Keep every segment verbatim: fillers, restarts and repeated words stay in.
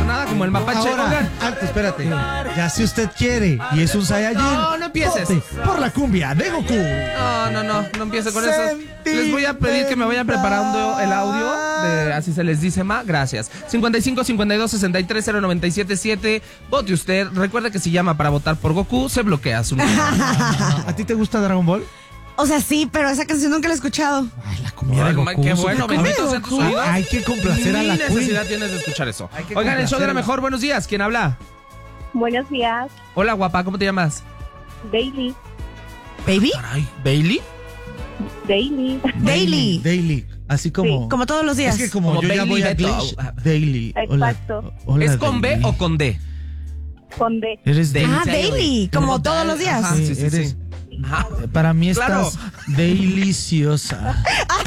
nada como el mapache. Ahora, Oigan. alto, espérate. Ya si usted quiere y es un Saiyajin, No, no empieces. vote por la cumbia de Goku. No, no, no, no empiece con eso. Les voy a pedir que me vayan preparando el audio de Así se les dice, ma. Gracias. cincuenta y cinco, cincuenta y dos, sesenta y tres, cero noventa y siete siete. Vote usted. Recuerda que si llama para votar por Goku, se bloquea su número. ¿A ti te gusta Dragon Ball? O sea, sí, pero esa canción nunca la he escuchado. Ay, la cumbia de Goku. Qué bueno, ¿Cómo? bendito sea tus oídos. Hay que complacer a la Ni necesidad Queen. tienes de escuchar eso. Hay que Oigan, el show de la complacerla. mejor. Buenos días. ¿Quién habla? Buenos días, Hola, guapa. ¿Cómo te llamas? Daily, ¿Baby? Caray, ¿Bailey? Daily, Daily. Daily. Así como. Sí, como todos los días. Es que como, Como yo ya Bailey voy a Beto. Glitch, Daily. Hola, Exacto. hola, ¿Es con B Daily. o con D? con D. Eres Daily. Ah, Daily. Daily, como Como todos tal, los días. ajá. Sí, sí, sí, eres- sí. Ajá. Para mí Claro. estás deliciosa.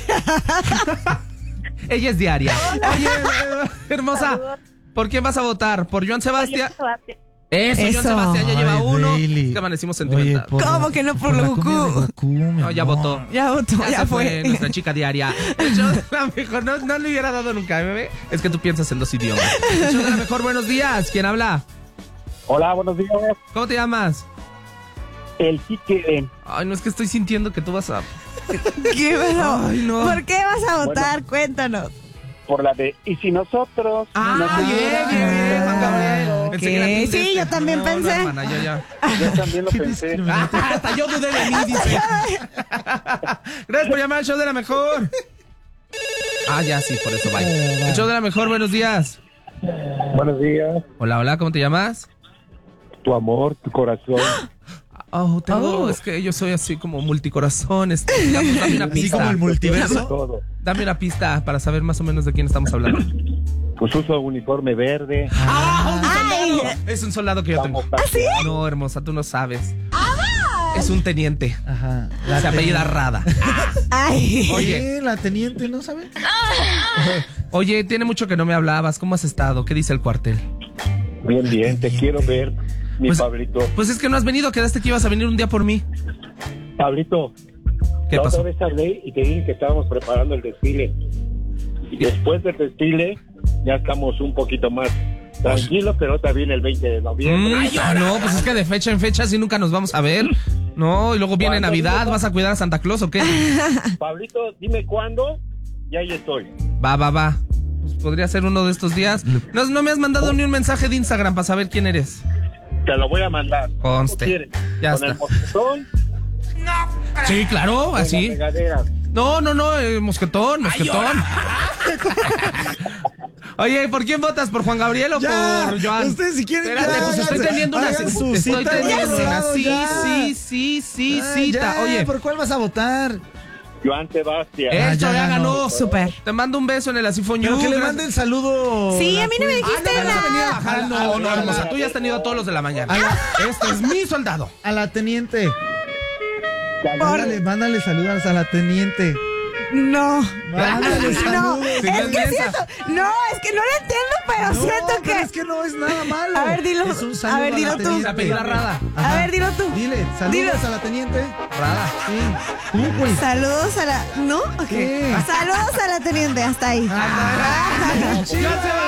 Ella es diaria. Oye, eh, hermosa, Saludos. ¿por quién vas a votar? ¿Por Joan Sebastián? Sebastián. Eso, Eso. Joan Sebastián ya lleva Ay, uno. Daily. Es que amanecimos Oye, sentimental. por- ¿Cómo que no por la Goku? cumbia de Goku, mi No, ya amor. votó. Ya votó, Ya, ya, se fue. fue nuestra chica diaria. El show de la mejor, no, no le hubiera dado nunca, bebé. Es que tú piensas en dos idiomas. El show de la mejor, buenos días. ¿Quién habla? Hola, buenos días. ¿Cómo te llamas? El Quique. Ay, no es que estoy sintiendo que tú vas a... ¿Qué bueno? Ay, no. ¿Por qué vas a votar? Cuéntanos. Por la de ¿y si nosotros? Ah, nos bien, bien, bien, Juan Gabriel. Pensé que era Ok, Tim sí, Dexter. yo también No, pensé. No, hermana, yo ya... Yo también lo Qué pensé. discriminante. Ah, hasta yo dudé de mí, dice. Gracias por llamar al show de la mejor. Ah, ya, sí, por eso, bye. El show de la mejor, buenos días. Buenos días. Hola, hola, ¿cómo te llamas? Tu amor, tu corazón. Oh, tengo, Oh. es que yo soy así como multicorazón. Este, digamos, dame una Así pista. como el multiverso. Todo. Dame una pista para saber más o menos de quién estamos hablando. Pues uso uniforme verde. ¡Ah, un Ay. soldado! Es un soldado que yo tengo. Vamos, ¿sí? No, hermosa, tú no sabes. Es un teniente. Ajá. Se apellida Rada. Ay. Oye. Oye, la teniente, ¿no sabe? Oye, tiene mucho que no me hablabas. ¿Cómo has estado? ¿Qué dice el cuartel? Bien, bien, te quiero ver, mi Pues- Pablito. Pues es que no has venido, quedaste que ibas a venir un día por mí. Pablito, ¿Qué la pasó? otra vez hablé y te dije que estábamos preparando el desfile. Y después del desfile, ya estamos un poquito más tranquilos, pero también el veinte de noviembre. Mm, ah, no, pues es que de fecha en fecha sí nunca nos vamos a ver. No, y luego viene ¿Cuándo? Navidad, ¿vas a cuidar a Santa Claus o qué? Pablito, dime cuándo y ahí estoy. Va, va, va. Pues podría ser uno de estos días. No, no me has mandado ni un mensaje de Instagram para saber quién eres. Te lo voy a mandar. Conste. ¿Cómo quieres? Ya Con el está. mosquetón, Sí, claro, con la así. regadera. No, no, no, eh, mosquetón, mosquetón. Oye, ¿por quién votas? ¿Por Juan Gabriel o Ya, por Joan? ustedes si quieren, Espérate, ya, pues estoy háganse- teniendo una hagan su estoy cita teniendo en otro una lado, sí, ya. sí, sí, sí, Ah, cita. ya, Oye, ¿por cuál vas a votar? Joan Sebastián. esto ya ya ganó. ganó. Súper. Te mando un beso en el Asifo Pero Ñu. que le Gracias. mande el saludo. Sí, la a mí no me Queen. dijiste Ah, no, no, no, venía a nada. bajar. No, no, hermosa, tú ya has tenido todos los de la mañana. Este es mi soldado. A la teniente. Por- Mándale, mándale saludos a la teniente. No. Mándale No, saludos. es Sí, no que piensa. siento, no, es que no lo entiendo, pero No, siento pero que. es que no es nada malo. A ver, dilo. Es un A saludo ver, dilo la tú. teniente. Se apellida Rada. A ver, dilo tú. Dile, saludos Dilo. a la teniente. Rada. Sí. Tú, güey. Saludos a la. ¿No? Ok. ¿Qué? Saludos a la teniente, hasta ahí. Ah, Joan Sebastián.